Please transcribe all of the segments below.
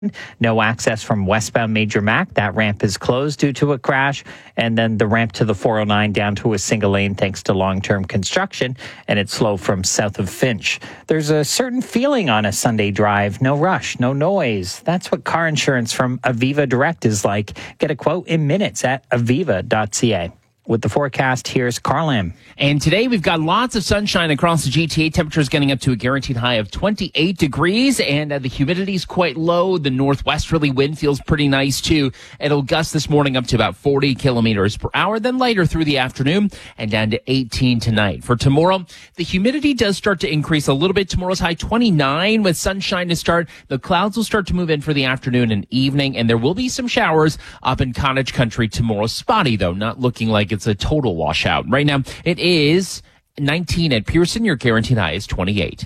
No access from westbound Major Mac. That ramp is closed due to a crash. And then the ramp to the 409 down to a single lane thanks to long-term construction. And it's slow from south of Finch. There's a certain feeling on a Sunday drive. No rush, no noise. That's what car insurance from Aviva Direct is like. Get a quote in minutes at aviva.ca. With the forecast, here's Carlam. And today we've got lots of sunshine across the GTA. Temperatures getting up to a guaranteed high of 28 degrees, and the humidity is quite low. The northwesterly wind feels pretty nice too. It'll gust this morning up to about 40 kilometers per hour, then later through the afternoon and down to 18 tonight. For tomorrow, the humidity does start to increase a little bit. Tomorrow's high 29 with sunshine to start. The clouds will start to move in for the afternoon and evening, and there will be some showers up in Cottage Country tomorrow. Spotty though, not looking like it's a total washout. Right now, it is 19 at Pearson. Your guaranteed high is 28.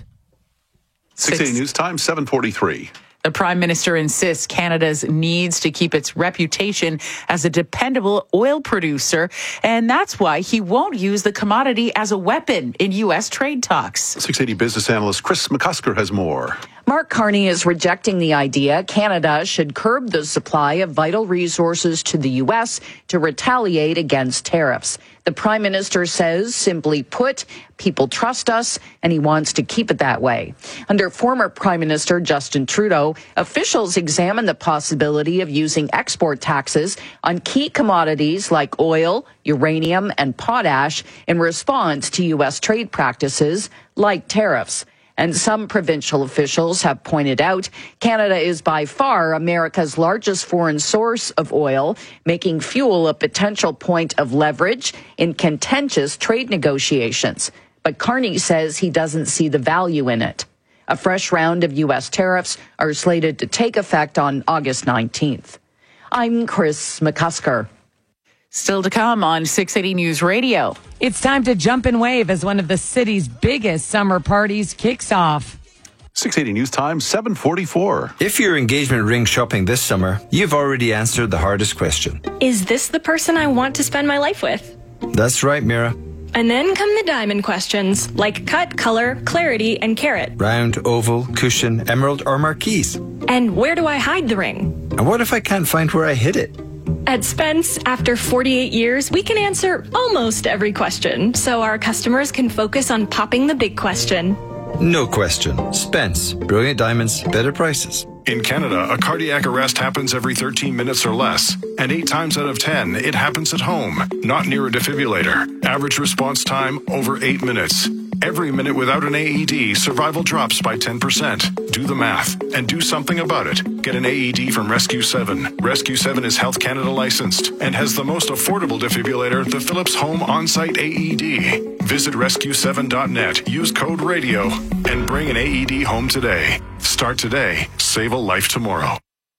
680 News Time, 7:43. The Prime Minister insists Canada needs to keep its reputation as a dependable oil producer, and that's why he won't use the commodity as a weapon in U.S. trade talks. 680 business analyst Chris McCusker has more. Mark Carney is rejecting the idea Canada should curb the supply of vital resources to the U.S. to retaliate against tariffs. The Prime Minister says, simply put, people trust us, and he wants to keep it that way. Under former Prime Minister Justin Trudeau, officials examined the possibility of using export taxes on key commodities like oil, uranium, and potash in response to U.S. trade practices like tariffs. And some provincial officials have pointed out Canada is by far America's largest foreign source of oil, making fuel a potential point of leverage in contentious trade negotiations. But Carney says he doesn't see the value in it. A fresh round of U.S. tariffs are slated to take effect on August 19th. I'm Chris McCusker. Still to come on 680 News Radio. It's time to jump and wave as one of the city's biggest summer parties kicks off. 680 News Time, 7:44. If you're engagement ring shopping this summer, you've already answered the hardest question. Is this the person I want to spend my life with? That's right, Mira. And then come the diamond questions, like cut, color, clarity, and carat. Round, oval, cushion, emerald, or marquise. And where do I hide the ring? And what if I can't find where I hid it? At Spence, after 48 years, we can answer almost every question, so our customers can focus on popping the big question. No question. Spence. Brilliant diamonds, better prices. In Canada, a cardiac arrest happens every 13 minutes or less, and 8 times out of 10, it happens at home, not near a defibrillator. Average response time, over 8 minutes. Every minute without an AED, survival drops by 10%. Do the math and do something about it. Get an AED from Rescue 7. Rescue 7 is Health Canada licensed and has the most affordable defibrillator, the Philips Home On-Site AED. Visit rescue7.net, use code RADIO, and bring an AED home today. Start today. Save a life tomorrow.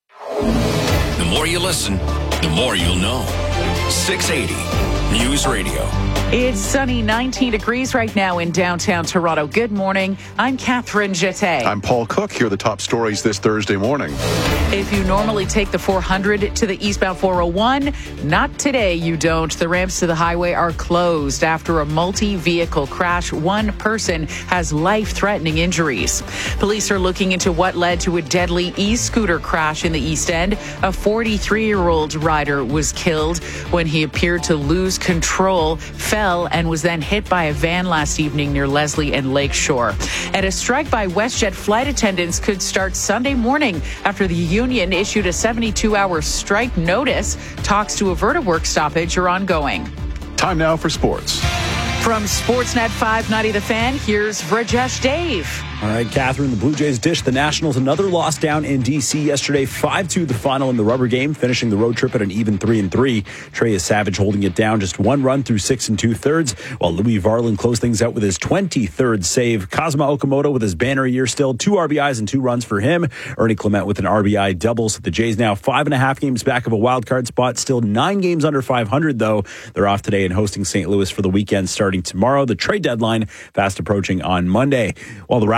The more you listen, the more you'll know. 680 News Radio. It's sunny, 19 degrees right now in downtown Toronto. Good morning. I'm Catherine Jeté. I'm Paul Cook. Here are the top stories this Thursday morning. If you normally take the 400 to the eastbound 401, not today you don't. The ramps to the highway are closed after a multi-vehicle crash. One person has life-threatening injuries. Police are looking into what led to a deadly e-scooter crash in the East End. A 43-year-old rider was killed when he appeared to lose control, fell, and was then hit by a van last evening near Leslie and Lakeshore. And a strike by WestJet flight attendants could start Sunday morning after the union issued a 72-hour strike notice. Talks to avert a work stoppage are ongoing. Time now for sports. From Sportsnet 590 The Fan, here's Vrajesh Dave. All right, Catherine, the Blue Jays dished the Nationals another loss down in D.C. yesterday, 5-2 the final in the rubber game, finishing the road trip at an even 3-3. Trey Savage holding it down just 1 run through 6 2/3, while Louis Varland closed things out with his 23rd save. Kazuma Okamoto with his banner year still, 2 RBIs and 2 runs for him. Ernie Clement with an RBI double. So the Jays now 5.5 games back of a wild card spot, still 9 games under 500 though. They're off today and hosting St. Louis for the weekend starting tomorrow. The trade deadline fast approaching on Monday. While the Raptors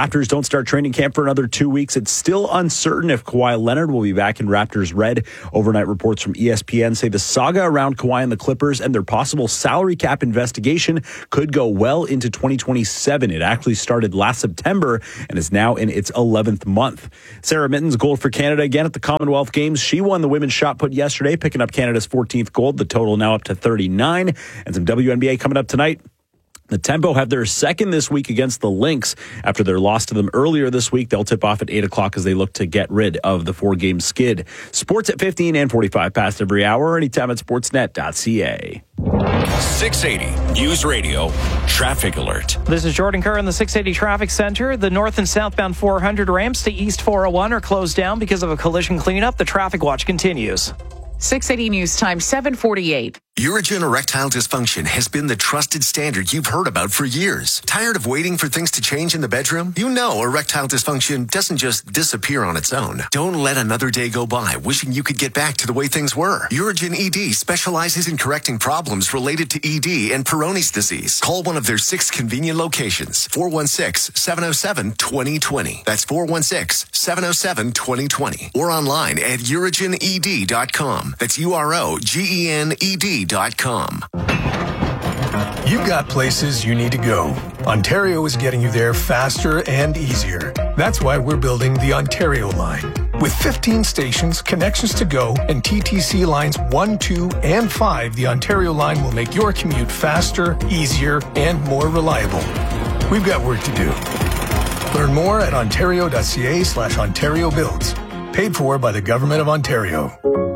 Raptors don't start training camp for another 2 weeks. It's still uncertain if Kawhi Leonard will be back in Raptors red. Overnight reports from ESPN say the saga around Kawhi and the Clippers and their possible salary cap investigation could go well into 2027. It actually started last September and is now in its 11th month. Sarah Mitten's gold for Canada again at the Commonwealth Games. She won the women's shot put yesterday, picking up Canada's 14th gold. The total now up to 39. And some WNBA coming up tonight. The Tempo have their second this week against the Lynx. After their loss to them earlier this week, they'll tip off at 8 o'clock as they look to get rid of the 4-game skid. Sports at 15 and 45 past every hour, anytime at sportsnet.ca. 680 News Radio Traffic Alert. This is Jordan Kerr in the 680 Traffic Center. The north and southbound 400 ramps to East 401 are closed down because of a collision cleanup. The traffic watch continues. 680 News Time, 7:48. Urigen erectile dysfunction has been the trusted standard you've heard about for years. Tired of waiting for things to change in the bedroom? You know erectile dysfunction doesn't just disappear on its own. Don't let another day go by wishing you could get back to the way things were. Urigen ED specializes in correcting problems related to ED and Peyronie's disease. Call one of their 6 convenient locations. 416-707-2020. That's 416-707-2020. Or online at urigened.com. That's UROGENED.com. You've got places you need to go. Ontario is getting you there faster and easier. That's why we're building the Ontario line. With 15 stations, connections to go, and TTC lines 1, 2, and 5, the Ontario line will make your commute faster, easier, and more reliable. We've got work to do. Learn more at ontario.ca/Ontario Builds. Paid for by the Government of Ontario.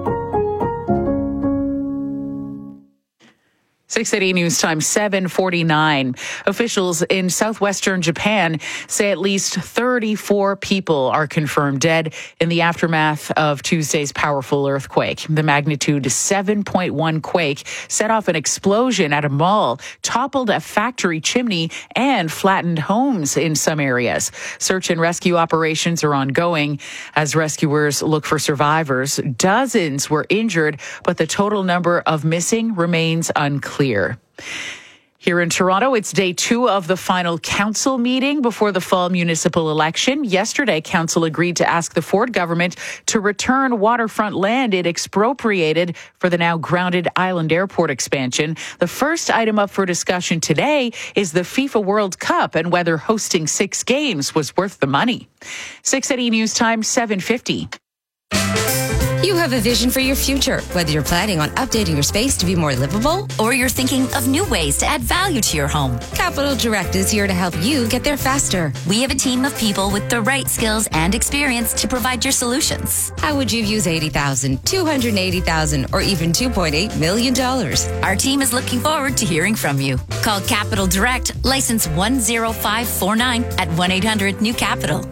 680 News Time, 7:49. Officials in southwestern Japan say at least 34 people are confirmed dead in the aftermath of Tuesday's powerful earthquake. The magnitude 7.1 quake set off an explosion at a mall, toppled a factory chimney, and flattened homes in some areas. Search and rescue operations are ongoing as rescuers look for survivors. Dozens were injured, but the total number of missing remains unclear. Here in Toronto, it's day 2 of the final council meeting before the fall municipal election. Yesterday, council agreed to ask the Ford government to return waterfront land it expropriated for the now grounded Island Airport expansion. The first item up for discussion today is the FIFA World Cup and whether hosting 6 games was worth the money. 680 News Time, 7:50. You have a vision for your future, whether you're planning on updating your space to be more livable or you're thinking of new ways to add value to your home. Capital Direct is here to help you get there faster. We have a team of people with the right skills and experience to provide your solutions. How would you use $80,000, $280,000, or even $2.8 million? Our team is looking forward to hearing from you. Call Capital Direct, license 10549 at 1-800-NEW-CAPITAL.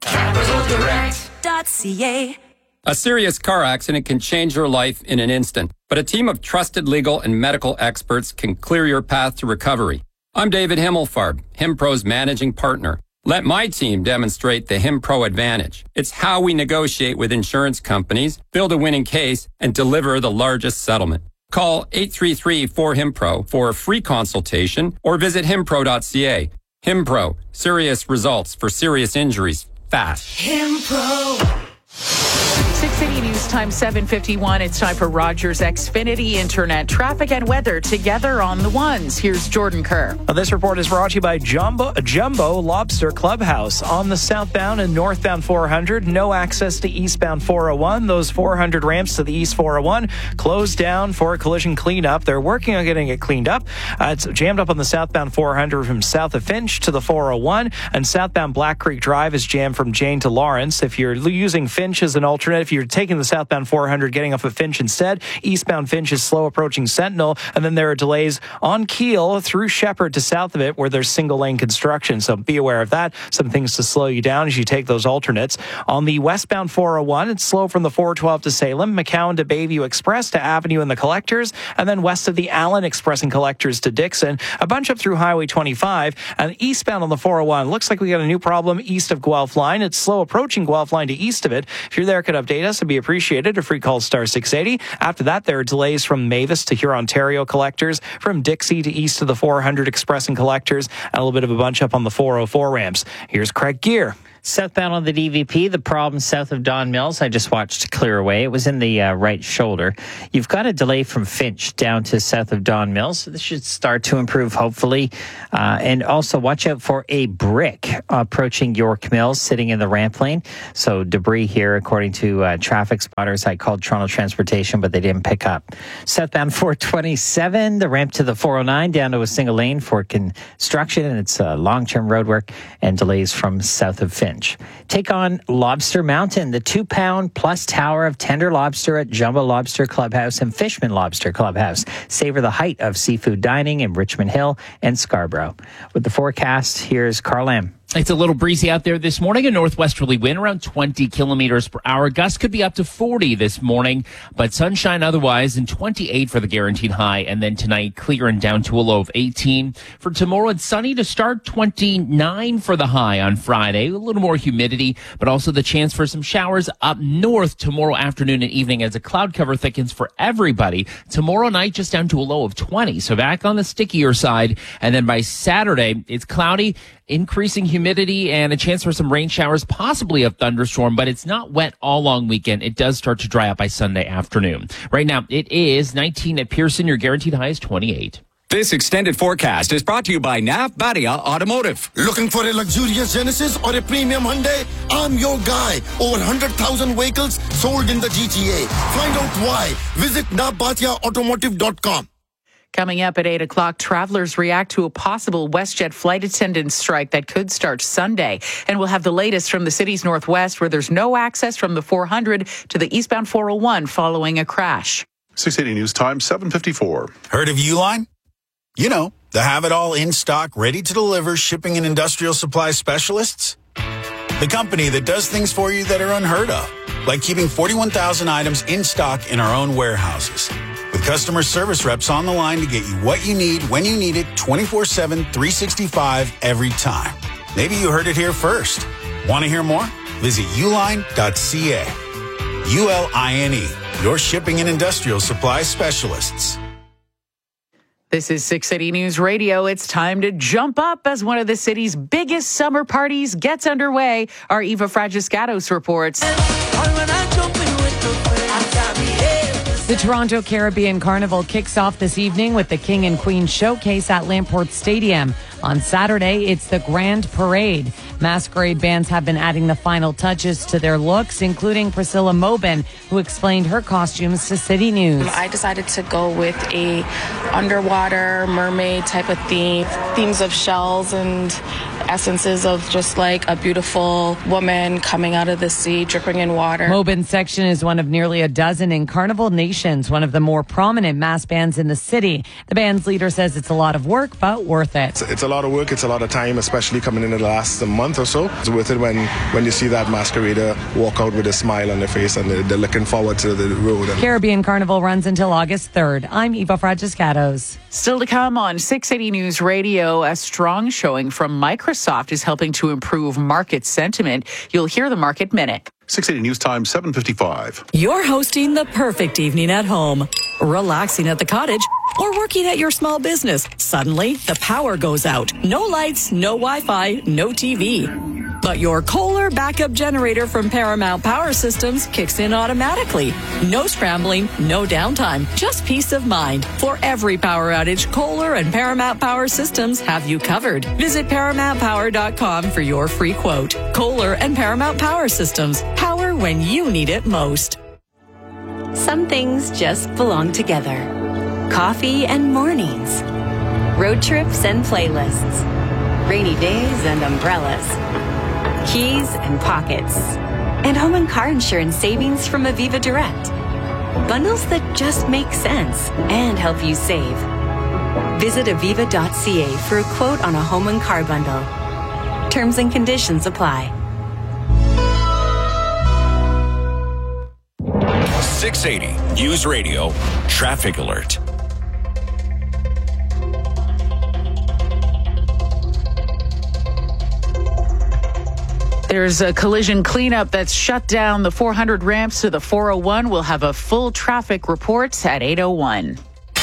CapitalDirect.ca. A serious car accident can change your life in an instant, but a team of trusted legal and medical experts can clear your path to recovery. I'm David Himmelfarb, HimPro's managing partner. Let my team demonstrate the HimPro advantage. It's how we negotiate with insurance companies, build a winning case, and deliver the largest settlement. Call 833-4HIMPRO for a free consultation or visit himpro.ca. HimPro, serious results for serious injuries, fast. HimPro. 680 News Time, 7:51. It's time for Rogers Xfinity Internet traffic and weather together on the ones. Here's Jordan Kerr. This report is brought to you by Jumbo Lobster Clubhouse. On the southbound and northbound 400, no access to eastbound 401. Those 400 ramps to the east 401 closed down for a collision cleanup. They're working on getting it cleaned up. It's jammed up on the southbound 400 from south of Finch to the 401, and southbound Black Creek Drive is jammed from Jane to Lawrence. If you're using Finch as an alternate, if you're taking the southbound 400, getting off of Finch instead, eastbound Finch is slow approaching Sentinel, and then there are delays on Keele through Shepherd to south of it where there's single lane construction. So be aware of that. Some things to slow you down as you take those alternates. On the westbound 401, it's slow from the 412 to Salem, McCowan to Bayview Express to Avenue and the Collectors, and then west of the Allen Express and Collectors to Dixon. A bunch up through Highway 25, and eastbound on the 401. Looks like we got a new problem east of Guelph Line. It's slow approaching Guelph Line to east of it. If you're there, could update update us. It'd be appreciated. A free call star 680. After that, there are delays from Mavis to Huron-Ontario collectors, from Dixie to east of the 400 Express and collectors, and a little bit of a bunch up on the 404 ramps. Here's Craig Gear. Southbound on the DVP, the problem south of Don Mills, I just watched clear away. It was in the right shoulder. You've got a delay from Finch down to south of Don Mills. This should start to improve, hopefully. And also watch out for a brick approaching York Mills, sitting in the ramp lane. So debris here, according to traffic spotters. I called Toronto Transportation, but they didn't pick up. Southbound 427, the ramp to the 409 down to a single lane for construction, and it's long-term road work and delays from south of Finch. Take on Lobster Mountain, the 2-pound plus tower of tender lobster at Jumbo Lobster Clubhouse and Fishman Lobster Clubhouse. Savor the height of seafood dining in Richmond Hill and Scarborough. With the forecast, here's Carl Lamb. It's a little breezy out there this morning. A northwesterly wind around 20 kilometers per hour. Gusts could be up to 40 this morning, but sunshine otherwise, and 28 for the guaranteed high. And then tonight, clear and down to a low of 18. For tomorrow, it's sunny to start, 29 for the high on Friday. A little more humidity, but also the chance for some showers up north tomorrow afternoon and evening as the cloud cover thickens for everybody. Tomorrow night, just down to a low of 20. So back on the stickier side. And then by Saturday, it's cloudy, increasing humidity and a chance for some rain showers, possibly a thunderstorm, but it's not wet all long weekend. It does start to dry up by Sunday afternoon. Right now, it is 19 at Pearson. Your guaranteed high is 28. This extended forecast is brought to you by NAF Badia Automotive. Looking for a luxurious Genesis or a premium Hyundai? I'm your guy. Over 100,000 vehicles sold in the GTA. Find out why. Visit nafbatiaautomotive.com. Coming up at 8 o'clock, travelers react to a possible WestJet flight attendant strike that could start Sunday. And we'll have the latest from the city's northwest, where there's no access from the 400 to the eastbound 401 following a crash. 680 News Time, 7:54. Heard of Uline? You know, the have-it-all in stock, ready to deliver shipping and industrial supply specialists. The company that does things for you that are unheard of, like keeping 41,000 items in stock in our own warehouses. With customer service reps on the line to get you what you need, when you need it, 24/7, 365, every time. Maybe you heard it here first. Want to hear more? Visit uline.ca. ULINE, your shipping and industrial supply specialists. This is 680 News Radio. It's time to jump up as one of the city's biggest summer parties gets underway. Our Eva Fragiscatos reports. The Toronto Caribbean Carnival kicks off this evening with the King and Queen Showcase at Lamport Stadium. On Saturday, it's the Grand Parade. Masquerade bands have been adding the final touches to their looks, including Priscilla Mobin, who explained her costumes to City News. I decided to go with a underwater mermaid type of theme, themes of shells and essences of just like a beautiful woman coming out of the sea, dripping in water. Mobin's section is one of nearly a dozen in Carnival Nations, one of the more prominent mass bands in the city. The band's leader says it's a lot of work, but worth it. It's a lot of work. It's a lot of time, especially coming in the last month or so. It's worth it when you see that masquerader walk out with a smile on their face and they're looking forward to the road. Caribbean Carnival runs until August 3rd. I'm Eva Fragiscatos. Still to come on 680 News Radio, a strong showing from Microsoft is helping to improve market sentiment. You'll hear the Market Minute. 680 News Time, 7:55. You're hosting the perfect evening at home, relaxing at the cottage, or working at your small business. Suddenly, the power goes out. No lights, no Wi-Fi, no TV. But your Kohler backup generator from Paramount Power Systems kicks in automatically. No scrambling, no downtime, just peace of mind. For every power outage, Kohler and Paramount Power Systems have you covered. Visit ParamountPower.com for your free quote. Kohler and Paramount Power Systems. Power when you need it most. Some things just belong together. Coffee and mornings. Road trips and playlists. Rainy days and umbrellas. Keys and pockets. And home and car insurance savings from Aviva Direct. Bundles that just make sense and help you save. Visit aviva.ca for a quote on a home and car bundle. Terms and conditions apply. 680 News Radio Traffic Alert. There's a collision cleanup that's shut down the 400 ramps to the 401. We'll have a full traffic report at 8:01.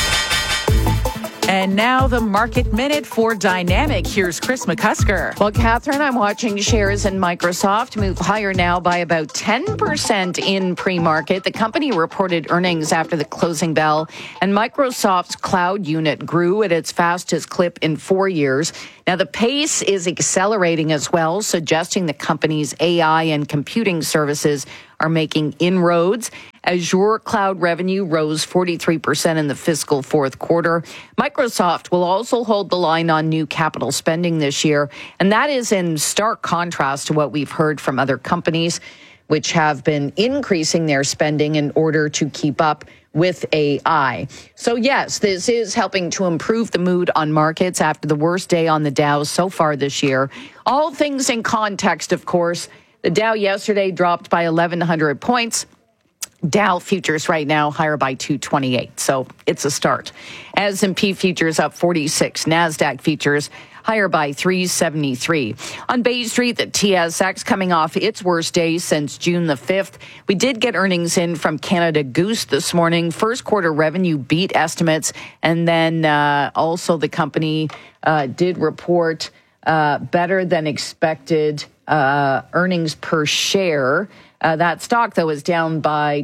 And now the market minute for Dynamic. Here's Chris McCusker. Well, Catherine, I'm watching shares in Microsoft move higher now by about 10% in pre-market. The company reported earnings after the closing bell, and Microsoft's cloud unit grew at its fastest clip in 4 years. Now, the pace is accelerating as well, suggesting the company's AI and computing services are making inroads. Azure cloud revenue rose 43% in the fiscal fourth quarter. Microsoft will also hold the line on new capital spending this year, and that is in stark contrast to what we've heard from other companies, which have been increasing their spending in order to keep up with AI. So yes, this is helping to improve the mood on markets after the worst day on the Dow so far this year. All things in context, of course. The Dow yesterday dropped by 1,100 points. Dow futures right now higher by 228. So it's a start. S&P futures up 46. NASDAQ futures higher by 373. On Bay Street, the TSX coming off its worst day since June the 5th. We did get earnings in from Canada Goose this morning. First quarter revenue beat estimates. And then also the company did report better than expected earnings per share. That stock, though, is down by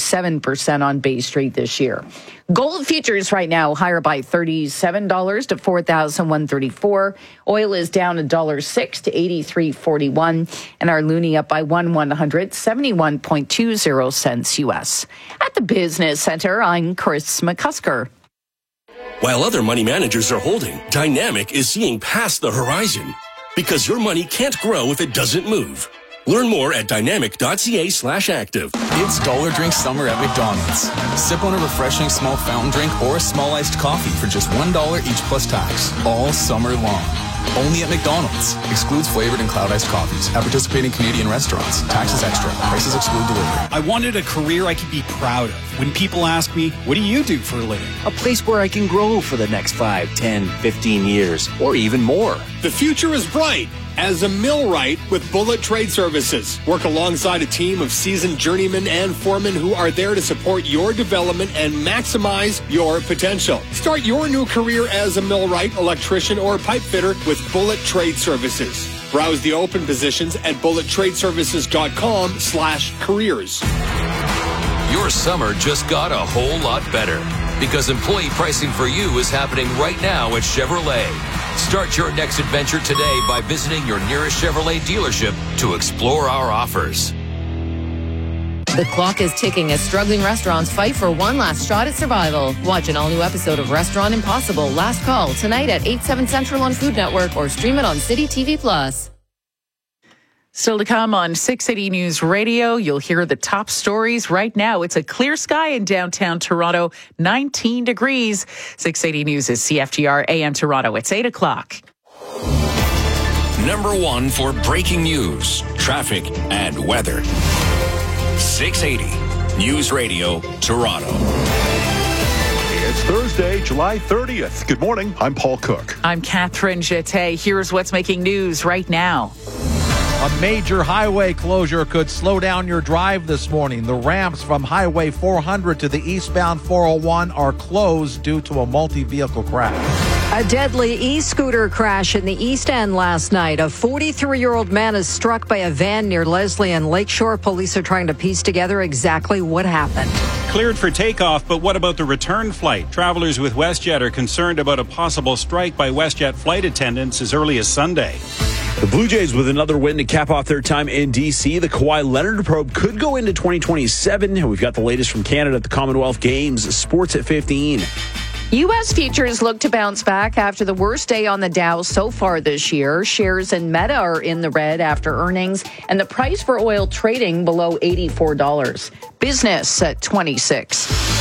27% on Bay Street this year. Gold futures right now higher by $37 to $4,134. Oil is down $1.06 to $83.41. And our loonie up by 1/100, 71.20 cents U.S. At the Business Center, I'm Chris McCusker. While other money managers are holding, Dynamic is seeing past the horizon. Because your money can't grow if it doesn't move. Learn more at dynamic.ca/active. It's Dollar Drink Summer at McDonald's. Sip on a refreshing small fountain drink or a small iced coffee for just $1 each plus tax, all summer long. Only at McDonald's. Excludes flavored and cloud iced coffees. At participating Canadian restaurants. Taxes extra. Prices exclude delivery. I wanted a career I could be proud of. When people ask me, what do you do for a living? A place where I can grow for the next 5, 10, 15 years, or even more. The future is bright as a millwright with Bullet Trade Services. Work alongside a team of seasoned journeymen and foremen who are there to support your development and maximize your potential. Start your new career as a millwright, electrician, or pipe fitter with Bullet Trade Services. Browse the open positions at bullettradeservices.com/careers. Your summer just got a whole lot better because employee pricing for you is happening right now at Chevrolet. Start your next adventure today by visiting your nearest Chevrolet dealership to explore our offers. The clock is ticking as struggling restaurants fight for one last shot at survival. Watch an all-new episode of Restaurant Impossible Last Call tonight at 8/7 Central on Food Network or stream it on City TV Plus. Still to come on 680 News Radio, you'll hear the top stories right now. It's a clear sky in downtown Toronto, 19 degrees. 680 News is CFGR AM Toronto. It's 8 o'clock. Number one for breaking news, traffic, and weather. 680 News Radio, Toronto. It's Thursday, July 30th. Good morning. I'm Paul Cook. I'm Catherine Jeté. Here's what's making news right now. A major highway closure could slow down your drive this morning. The ramps from Highway 400 to the eastbound 401 are closed due to a multi-vehicle crash. A deadly e-scooter crash in the East End last night. A 43-year-old man is struck by a van near Leslie and Lakeshore. Police are trying to piece together exactly what happened. Cleared for takeoff, but what about the return flight? Travelers with WestJet are concerned about a possible strike by WestJet flight attendants as early as Sunday. The Blue Jays with another win to cap off their time in D.C. The Kawhi Leonard probe could go into 2027. We've got the latest from Canada at the Commonwealth Games. Sports at 15. U.S. futures look to bounce back after the worst day on the Dow so far this year. Shares in Meta are in the red after earnings, and the price for oil trading below $84. Business at 26.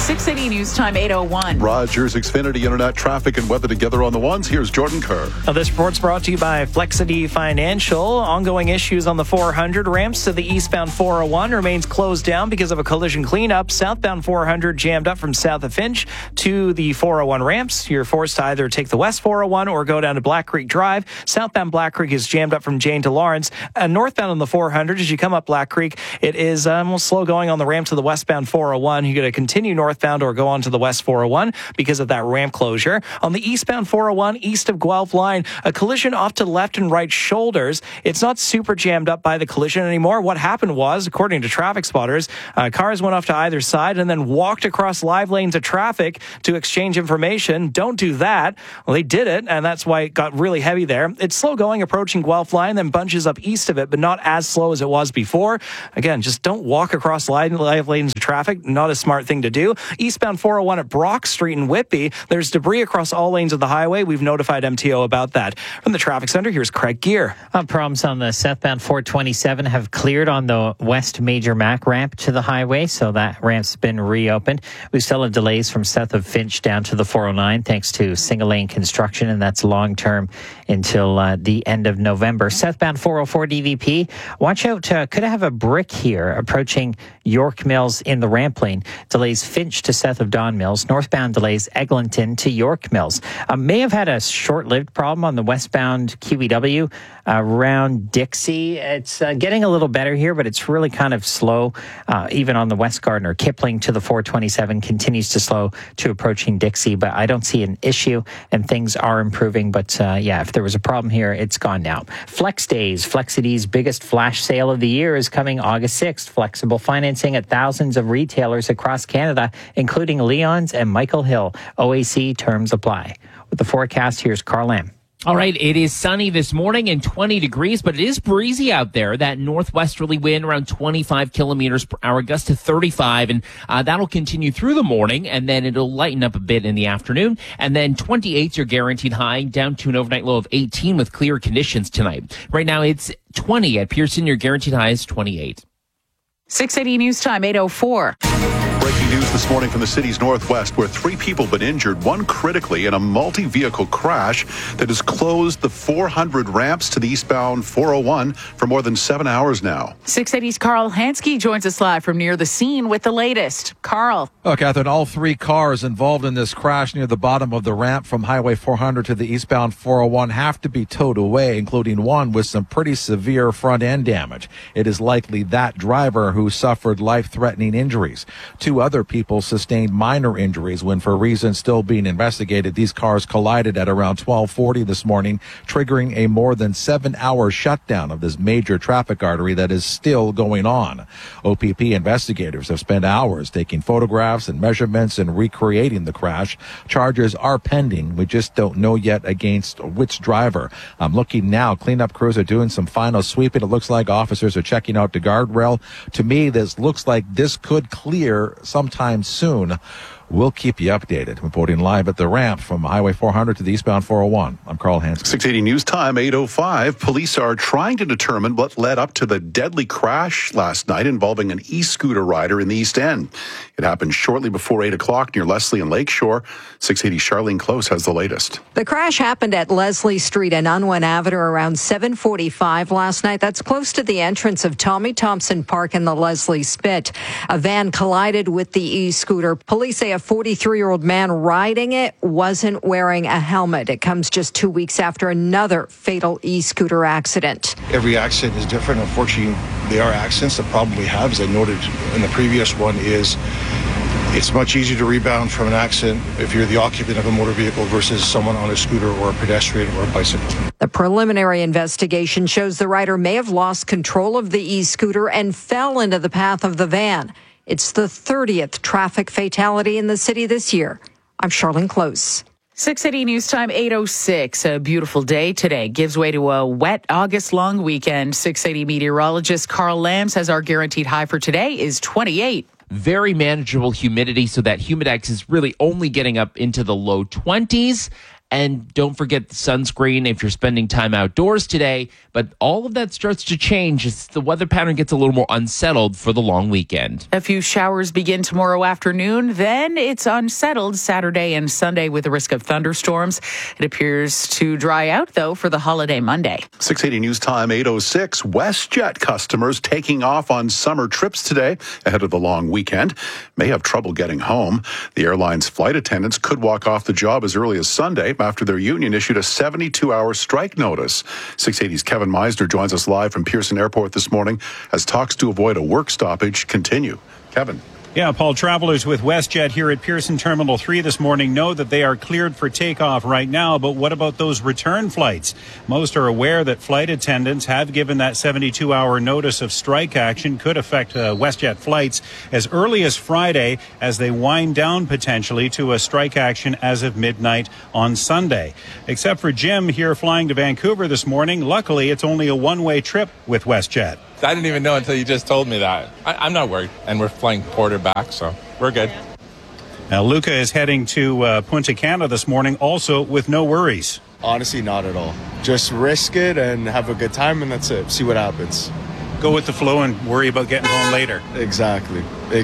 680 News Time, 8:01. Rogers Xfinity Internet traffic and weather together on the ones. Here's Jordan Kerr. This report's brought to you by Flexity Financial. Ongoing issues on the 400. Ramps to the eastbound 401 remains closed down because of a collision cleanup. Southbound 400 jammed up from south of Finch to the 401 ramps. You're forced to either take the west 401 or go down to Black Creek Drive. Southbound Black Creek is jammed up from Jane to Lawrence. Northbound on the 400, as you come up Black Creek, it is almost slow going on the ramp to the westbound 401. You're going to continue northbound or go on to the west 401 because of that ramp closure. On the eastbound 401, east of Guelph line, a collision off to left and right shoulders. It's not super jammed up by the collision anymore. What happened was, according to traffic spotters, cars went off to either side and then walked across live lanes of traffic to exchange information. Don't do that. Well, they did it, and that's why it got really heavy there. It's slow going approaching Guelph line, then bunches up east of it, but not as slow as it was before. Again, just don't walk across live lanes of traffic. Not a smart thing to do. Eastbound 401 at Brock Street in Whitby, there's debris across all lanes of the highway. We've notified MTO about that. From the traffic center, here's Craig Gear. Problems on the southbound 427 have cleared on the West Major Mac ramp to the highway, so that ramp's been reopened. We still have delays from south of Finch down to the 409 thanks to single lane construction, and that's long term until the end of November. Southbound 404 DVP, watch out, could have a brick here approaching York Mills in the ramp lane. Delays Finch to south of Don Mills. Northbound delays Eglinton to York Mills. May have had a short-lived problem on the westbound QEW around Dixie. It's getting a little better here, but it's really kind of slow. Even on the West Gardner, Kipling to the 427 continues to slow to approaching Dixie, but I don't see an issue and things are improving. But yeah, if there was a problem here, it's gone now. Flex Days, Flexity's biggest flash sale of the year is coming August 6th. Flexible financing at thousands of retailers across Canada, including Leon's and Michael Hill. OAC terms apply. With the forecast, here's Carl Lamb. All right, it is sunny this morning and 20 degrees, but it is breezy out there. That northwesterly wind around 25 kilometers per hour, gust to 35, and that'll continue through the morning, and then it'll lighten up a bit in the afternoon. And then 28's your guaranteed high, down to an overnight low of 18 with clear conditions tonight. Right now, it's 20 at Pearson. Your guaranteed high is 28. 680 News Time, 8:04. Breaking news this morning from the city's northwest, where 3 people have been injured, one critically, in a multi-vehicle crash that has closed the 400 ramps to the eastbound 401 for more than 7 hours now. 680's Carl Hansky joins us live from near the scene with the latest. Carl. Oh, Catherine, all 3 cars involved in this crash near the bottom of the ramp from Highway 400 to the eastbound 401 have to be towed away, including one with some pretty severe front-end damage. It is likely that driver who suffered life-threatening injuries. 2 other people sustained minor injuries when, for reasons still being investigated, these cars collided at around 12:40 this morning, triggering a more than 7-hour shutdown of this major traffic artery that is still going on. OPP investigators have spent hours taking photographs and measurements and recreating the crash. Charges are pending. We just don't know yet against which driver. I'm looking now. Cleanup crews are doing some final sweeping. It looks like officers are checking out the guardrail. To me, this looks like this could clear sometime soon. We'll keep you updated. Reporting live at the ramp from Highway 400 to the eastbound 401. I'm Carl Hansky. 680 News Time, 8:05. Police are trying to determine what led up to the deadly crash last night involving an e-scooter rider in the East End. It happened shortly before 8 o'clock near Leslie and Lakeshore. 680 Charlene Close has the latest. The crash happened at Leslie Street and Unwin Avenue around 7:45 last night. That's close to the entrance of Tommy Thompson Park and the Leslie Spit. A van collided with the e-scooter. Police say a 43-year-old man riding it wasn't wearing a helmet. It comes just 2 weeks after another fatal e-scooter accident. Every accident is different. Unfortunately, there are accidents that probably have, as I noted in the previous one, is it's much easier to rebound from an accident if you're the occupant of a motor vehicle versus someone on a scooter or a pedestrian or a bicycle. The preliminary investigation shows the rider may have lost control of the e-scooter and fell into the path of the van. It's the 30th traffic fatality in the city this year. I'm Charlene Close. 680 News Time, 8:06. A beautiful day today gives way to a wet August long weekend. 680 meteorologist Carl Lamb says our guaranteed high for today is 28. Very manageable humidity, so that humidex is really only getting up into the low 20s. And don't forget the sunscreen if you're spending time outdoors today. But all of that starts to change as the weather pattern gets a little more unsettled for the long weekend. A few showers begin tomorrow afternoon. Then it's unsettled Saturday and Sunday with the risk of thunderstorms. It appears to dry out, though, for the holiday Monday. 680 News Time, 8:06. WestJet customers taking off on summer trips today ahead of the long weekend may have trouble getting home. The airline's flight attendants could walk off the job as early as Sunday after their union issued a 72-hour strike notice. 680's Kevin Meisner joins us live from Pearson Airport this morning as talks to avoid a work stoppage continue. Kevin. Yeah, Paul, travelers with WestJet here at Pearson Terminal 3 this morning know that they are cleared for takeoff right now, but what about those return flights? Most are aware that flight attendants have given that 72-hour notice of strike action could affect WestJet flights as early as Friday as they wind down potentially to a strike action as of midnight on Sunday. Except for Jim here flying to Vancouver this morning, luckily it's only a one-way trip with WestJet. I didn't even know until you just told me that. I'm not worried. And we're flying Porter back, so we're good. Now, Luca is heading to Punta Cana this morning, also with no worries. Honestly, not at all. Just risk it and have a good time, and that's it. See what happens. Go with the flow and worry about getting home later. Exactly.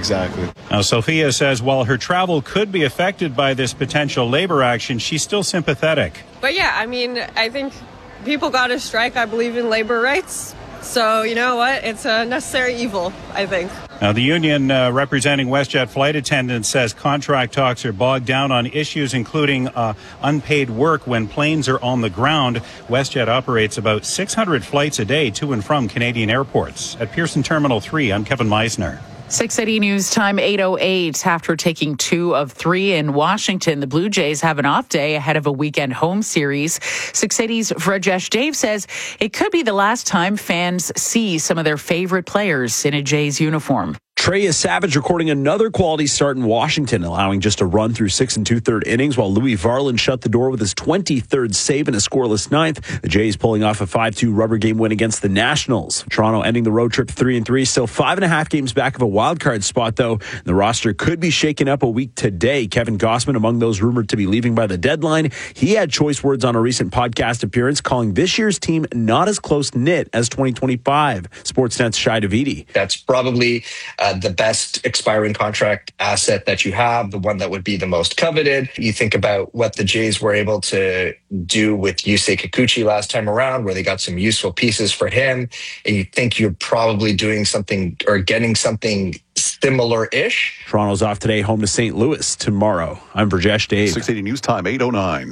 Now, Sophia says while her travel could be affected by this potential labor action, she's still sympathetic. But yeah, I mean, I think people got to strike. I believe in labor rights. So, you know what? It's a necessary evil, I think. Now, the union representing WestJet flight attendants says contract talks are bogged down on issues including unpaid work when planes are on the ground. WestJet operates about 600 flights a day to and from Canadian airports. At Pearson Terminal 3, I'm Kevin Meisner. 680 News Time, 8:08. After taking 2 of 3 in Washington, the Blue Jays have an off day ahead of a weekend home series. 680's Rajesh Dave says it could be the last time fans see some of their favorite players in a Jays uniform. Trey Savage recording another quality start in Washington, allowing just a run through 6 2/3 innings, while Louis Varland shut the door with his 23rd save in a scoreless ninth. The Jays pulling off a 5-2 rubber game win against the Nationals. Toronto ending the road trip 3-3, still 5.5 games back of a wildcard spot, though. The roster could be shaken up a week today. Kevin Gossman among those rumored to be leaving by the deadline. He had choice words on a recent podcast appearance, calling this year's team not as close-knit as 2025. Sportsnet's Shai Davidi. That's probably the best expiring contract asset that you have, the one that would be the most coveted. You think about what the Jays were able to do with Yusei Kikuchi last time around, where they got some useful pieces for him, and you think you're probably doing something or getting something similar-ish. Toronto's off today, home to St. Louis tomorrow. I'm Rajesh Dave. 680 News Time, 8:09.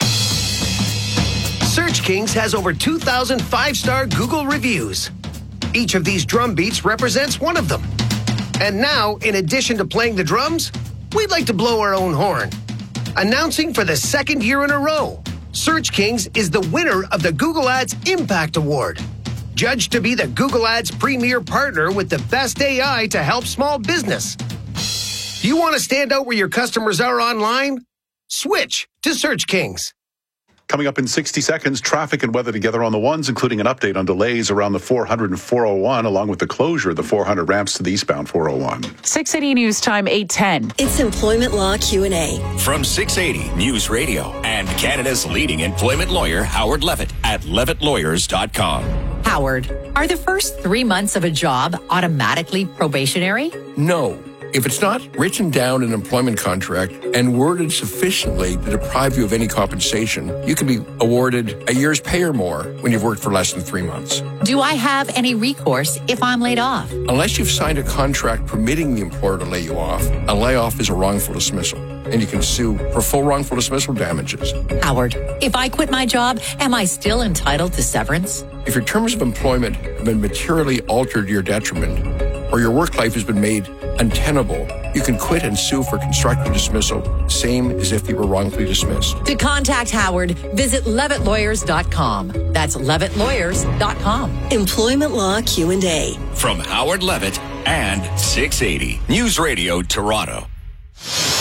Search Kings has over 2,000 five-star Google reviews. Each of these drum beats represents one of them. And now, in addition to playing the drums, we'd like to blow our own horn. Announcing for the second year in a row, Search Kings is the winner of the Google Ads Impact Award. Judged to be the Google Ads premier partner with the best AI to help small business. You want to stand out where your customers are online? Switch to Search Kings. Coming up in 60 seconds, traffic and weather together on the ones, including an update on delays around the 400 and 401, along with the closure of the 400 ramps to the eastbound 401. 680 News Time, 8:10. It's Employment Law Q&A. From 680 News Radio and Canada's leading employment lawyer, Howard Levitt, at levittlawyers.com. Howard, are the first 3 months of a job automatically probationary? No. If it's not written down in an employment contract and worded sufficiently to deprive you of any compensation, you can be awarded a year's pay or more when you've worked for less than 3 months. Do I have any recourse if I'm laid off? Unless you've signed a contract permitting the employer to lay you off, a layoff is a wrongful dismissal, and you can sue for full wrongful dismissal damages. Howard, if I quit my job, am I still entitled to severance? If your terms of employment have been materially altered to your detriment, or your work life has been made untenable, you can quit and sue for constructive dismissal, same as if you were wrongfully dismissed. To contact Howard, visit levittlawyers.com. That's levittlawyers.com. Employment Law Q&A. From Howard Levitt and 680 News Radio Toronto.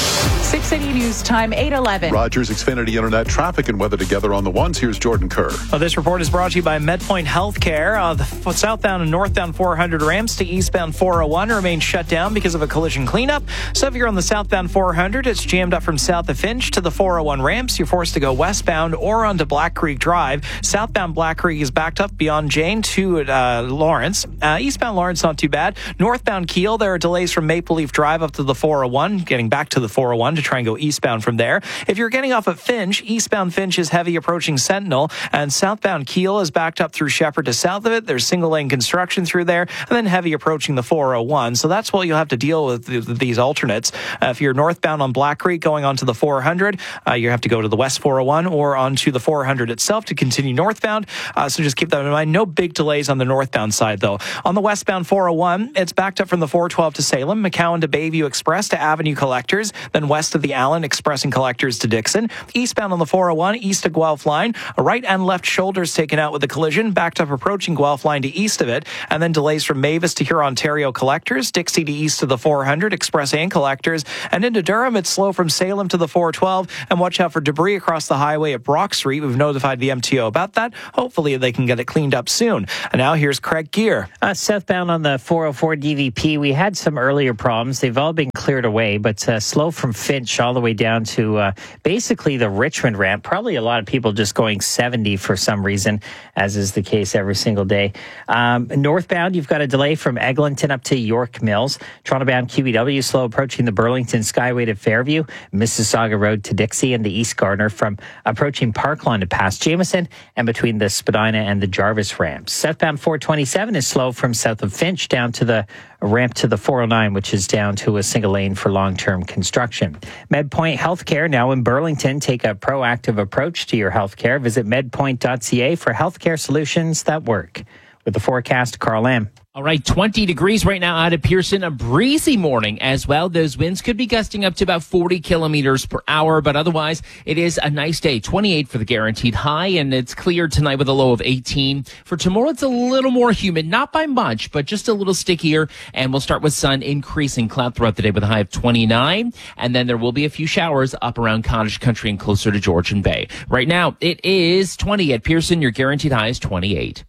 680 News Time, 8:11. Rogers Xfinity Internet traffic and weather together on the ones. Here's Jordan Kerr. This report is brought to you by MedPoint Healthcare. The southbound and northbound 400 ramps to eastbound 401 remain shut down because of a collision cleanup. So if you're on the southbound 400, it's jammed up from south of Finch to the 401 ramps. You're forced to go westbound or onto Black Creek Drive. Southbound Black Creek is backed up beyond Jane to Lawrence. Eastbound Lawrence, not too bad. Northbound Kiel, there are delays from Maple Leaf Drive up to the 401, getting back to the 401 to try and go eastbound from there. If you're getting off at Finch, eastbound Finch is heavy approaching Sentinel, and southbound Kiel is backed up through Shepherd to south of it. There's single lane construction through there, and then heavy approaching the 401. So that's what you'll have to deal with these alternates. If you're northbound on Black Creek going onto the 400, you have to go to the west 401 or onto the 400 itself to continue northbound. So just keep that in mind. No big delays on the northbound side, though. On the westbound 401, it's backed up from the 412 to Salem, McCowan to Bayview Express to Avenue Collectors, then west of the Allen Express and Collectors to Dixon. Eastbound on the 401, east of Guelph line, a right and left shoulders taken out with the collision, backed up approaching Guelph line to east of it, and then delays from Mavis to Huron-Ontario Collectors, Dixie to east of the 400, Express and Collectors, and into Durham, it's slow from Salem to the 412, and watch out for debris across the highway at Brock Street. We've notified the MTO about that. Hopefully they can get it cleaned up soon. And now here's Craig Gear. Southbound on the 404 DVP, we had some earlier problems. They've all been cleared away, but slow from Finch all the way down to basically the Richmond ramp. Probably a lot of people just going 70 for some reason, as is the case every single day. Northbound, you've got a delay from Eglinton up to York Mills. Toronto-bound QEW slow approaching the Burlington Skyway to Fairview. Mississauga Road to Dixie, and the East Gardner from approaching Parklawn to past Jameson and between the Spadina and the Jarvis ramps. Southbound 427 is slow from south of Finch down to the ramp to the 409, which is down to a single lane for long-term construction. MedPoint Healthcare now in Burlington. Take a proactive approach to your healthcare. Visit medpoint.ca for healthcare solutions that work. With the forecast, Carl Lamb. All right, 20 degrees right now out of Pearson. A breezy morning as well. Those winds could be gusting up to about 40 kilometers per hour, but otherwise it is a nice day. 28 for the guaranteed high, and it's cleared tonight with a low of 18. For tomorrow, it's a little more humid, not by much, but just a little stickier. And we'll start with sun, increasing cloud throughout the day with a high of 29. And then there will be a few showers up around Cottage Country and closer to Georgian Bay. Right now, it is 20 at Pearson. Your guaranteed high is 28.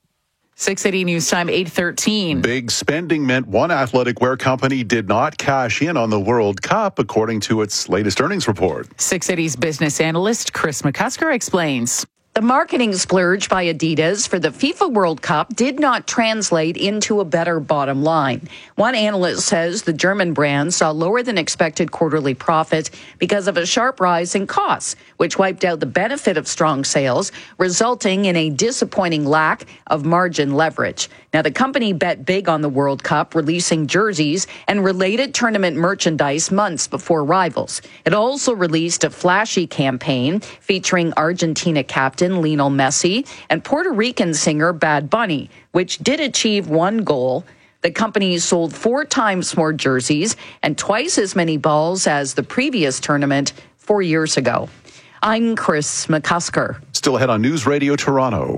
680 News Time, 8:13. Big spending meant one athletic wear company did not cash in on the World Cup, according to its latest earnings report. 680's business analyst Chris McCusker explains. The marketing splurge by Adidas for the FIFA World Cup did not translate into a better bottom line. One analyst says the German brand saw lower than expected quarterly profit because of a sharp rise in costs, which wiped out the benefit of strong sales, resulting in a disappointing lack of margin leverage. Now, the company bet big on the World Cup, releasing jerseys and related tournament merchandise months before rivals. It also released a flashy campaign featuring Argentina captain Lionel Messi and Puerto Rican singer Bad Bunny, which did achieve one goal. The company sold 4 times more jerseys and twice as many balls as the previous tournament 4 years ago. I'm Chris McCusker. Still ahead on News Radio Toronto.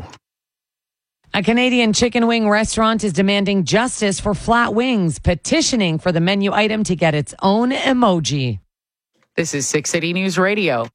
A Canadian chicken wing restaurant is demanding justice for flat wings, petitioning for the menu item to get its own emoji. This is 680 News Radio.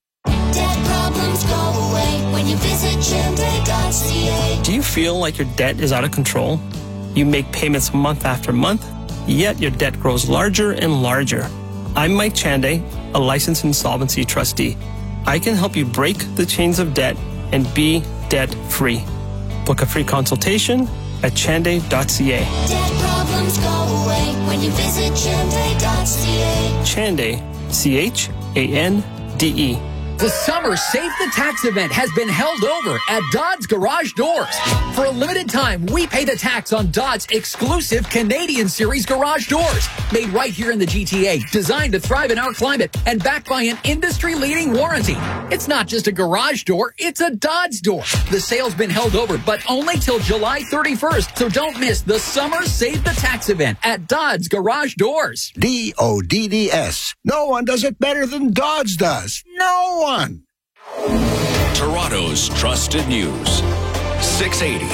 Do you feel like your debt is out of control? You make payments month after month, yet your debt grows larger and larger. I'm Mike Chanday, a licensed insolvency trustee. I can help you break the chains of debt and be debt-free. Book a free consultation at chanday.ca. Debt problems go away when you visit chanday.ca. Chanday, C-H-A-N-D-E. The Summer Save the Tax event has been held over at Dodds Garage Doors. For a limited time, we pay the tax on Dodds' exclusive Canadian Series garage doors. Made right here in the GTA, designed to thrive in our climate, and backed by an industry-leading warranty. It's not just a garage door, it's a Dodds door. The sale's been held over, but only till July 31st, so don't miss the Summer Save the Tax event at Dodds Garage Doors. D-O-D-D-S. No one does it better than Dodds does. No one. Toronto's trusted news. 680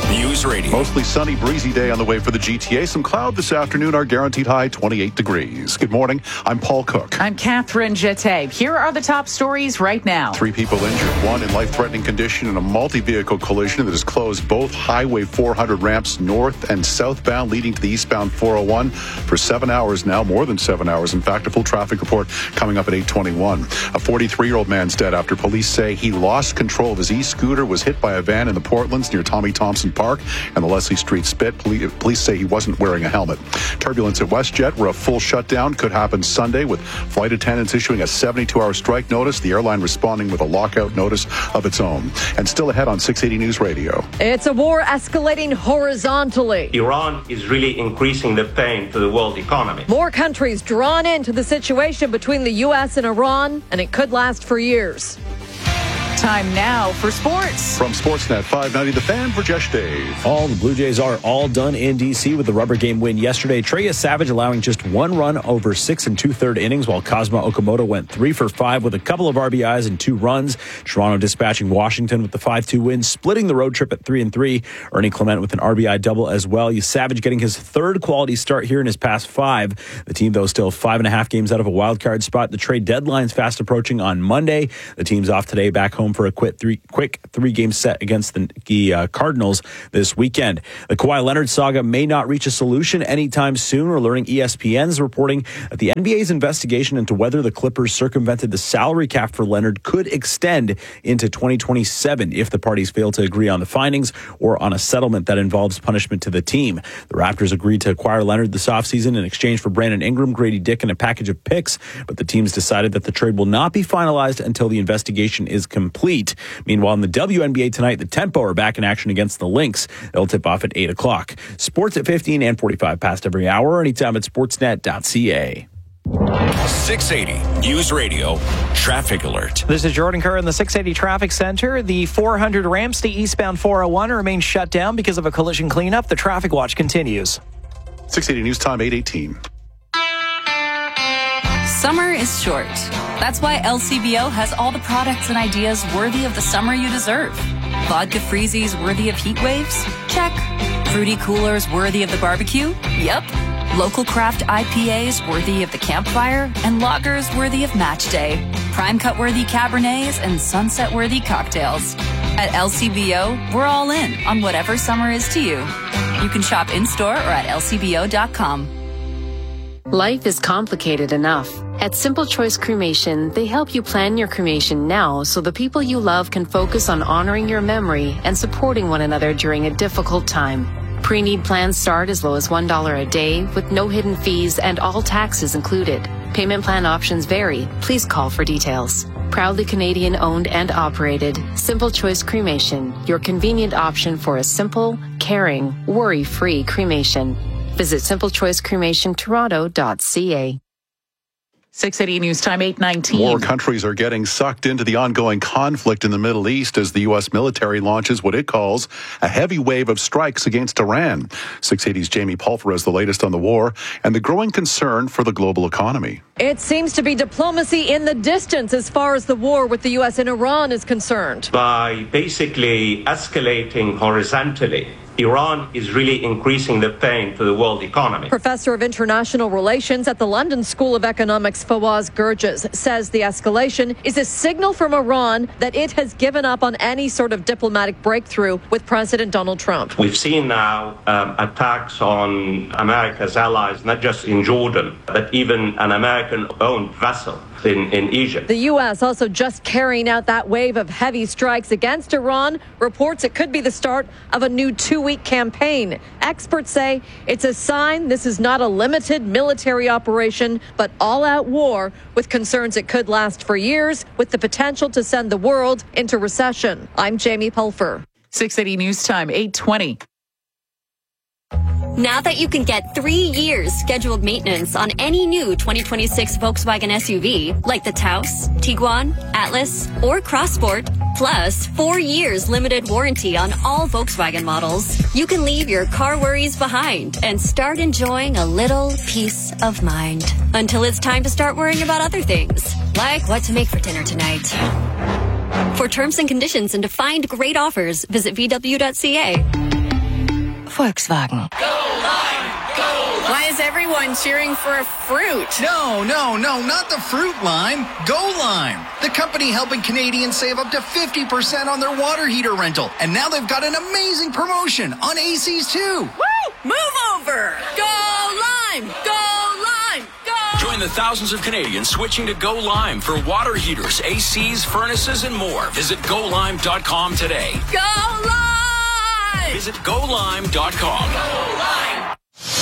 News Radio. Mostly sunny, breezy day on the way for the GTA. Some cloud this afternoon. Our guaranteed high, 28 degrees. Good morning. I'm Paul Cook. I'm Catherine Jette. Here are the top stories right now. 3 people injured, one in life-threatening condition in a multi-vehicle collision that has closed both Highway 400 ramps north and southbound leading to the eastbound 401 for 7 hours now, more than 7 hours. In fact, a full traffic report coming up at 8:21. A 43-year-old man's dead after police say he lost control of his e-scooter, was hit by a van in the Portlands near Tommy Thompson Park and the Leslie Street Spit. Police say he wasn't wearing a helmet. Turbulence at WestJet, where a full shutdown could happen Sunday, with flight attendants issuing a 72-hour strike notice, the airline responding with a lockout notice of its own. And still ahead on 680 News Radio. It's a war escalating horizontally. Iran is really increasing the pain to the world economy. More countries drawn into the situation between the U.S. and Iran, and it could last for years. Time now for sports. From Sportsnet 590, The Fan, for Jesh Dave. All the Blue Jays are all done in D.C. with the rubber game win yesterday. Trey Savage allowing just 1 run over 6 2/3 innings, while Cosmo Okamoto went 3 for 5 with a couple of RBIs and 2 runs. Toronto dispatching Washington with the 5-2 win, splitting the road trip at 3-3. Ernie Clement with an RBI double as well. Savage getting his 3rd quality start here in his past 5. The team, though, still 5.5 games out of a wild card spot. The trade deadline's fast approaching on Monday. The team's off today, back home for a quick 3-game set against the Cardinals this weekend. The Kawhi Leonard saga may not reach a solution anytime soon. We're learning ESPN's reporting that the NBA's investigation into whether the Clippers circumvented the salary cap for Leonard could extend into 2027 if the parties fail to agree on the findings or on a settlement that involves punishment to the team. The Raptors agreed to acquire Leonard this offseason in exchange for Brandon Ingram, Grady Dick, and a package of picks, but the teams decided that the trade will not be finalized until the investigation is complete. Meanwhile, in the WNBA tonight, the Tempo are back in action against the Lynx. They'll tip off at 8 o'clock. Sports at 15 and 45 past every hour, anytime at sportsnet.ca. 680 News Radio Traffic Alert. This is Jordan Kerr in the 680 Traffic Center. The 400 ramps to eastbound 401 remain shut down because of a collision cleanup. The traffic watch continues. 680 News Time, 8:18. Summer is short. That's why LCBO has all the products and ideas worthy of the summer you deserve. Vodka freezies worthy of heat waves? Check. Fruity coolers worthy of the barbecue? Yep. Local craft IPAs worthy of the campfire? And lagers worthy of match day. Prime cut worthy Cabernets and sunset worthy cocktails. At LCBO, we're all in on whatever summer is to you. You can shop in-store or at lcbo.com. Life is complicated enough. At Simple Choice Cremation, they help you plan your cremation now so the people you love can focus on honoring your memory and supporting one another during a difficult time. Pre-need plans start as low as $1 a day with no hidden fees and all taxes included. Payment plan options vary. Please call for details. Proudly Canadian owned and operated, Simple Choice Cremation, your convenient option for a simple, caring, worry-free cremation. Visit simplechoicecremationtoronto.ca. 680 News Time, 8:19. More countries are getting sucked into the ongoing conflict in the Middle East as the U.S. military launches what it calls a heavy wave of strikes against Iran. 680's Jamie Pulfer has the latest on the war and the growing concern for the global economy. It seems to be diplomacy in the distance as far as the war with the U.S. and Iran is concerned. By basically escalating horizontally, Iran is really increasing the pain to the world economy. Professor of International Relations at the London School of Economics, Fawaz Gurges, says the escalation is a signal from Iran that it has given up on any sort of diplomatic breakthrough with President Donald Trump. We've seen now attacks on America's allies, not just in Jordan, but even an American-owned vessel in Egypt. The U.S. also just carrying out that wave of heavy strikes against Iran. Reports it could be the start of a new 2-week campaign. Experts say it's a sign this is not a limited military operation, but all-out war with concerns it could last for years with the potential to send the world into recession. I'm Jamie Pulfer. 680 News Time, 8:20. Now that you can get 3 years scheduled maintenance on any new 2026 Volkswagen SUV, like the Taos, Tiguan, Atlas, or Crossport, plus 4 years limited warranty on all Volkswagen models, you can leave your car worries behind and start enjoying a little peace of mind. Until it's time to start worrying about other things, like what to make for dinner tonight. For terms and conditions and to find great offers, visit VW.ca. Volkswagen. Why is everyone cheering for a fruit? No, not the fruit lime. Go Lime, the company helping Canadians save up to 50% on their water heater rental. And now they've got an amazing promotion on ACs too. Woo! Move over! Go Lime! Go Lime! Go! Join the thousands of Canadians switching to Go Lime for water heaters, ACs, furnaces, and more. Visit golime.com today. Go Lime! Visit golime.com. Go Lime!